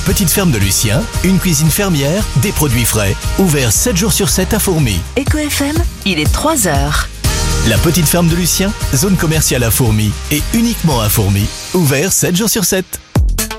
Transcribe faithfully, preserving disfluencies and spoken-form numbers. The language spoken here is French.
petite ferme de Lucien, une cuisine fermière, des produits frais. Ouvert sept jours sur sept à Fourmies. Eco F M, il est trois heures. La petite ferme de Lucien, zone commerciale à Fourmies et uniquement à Fourmies. Ouvert sept jours sur sept.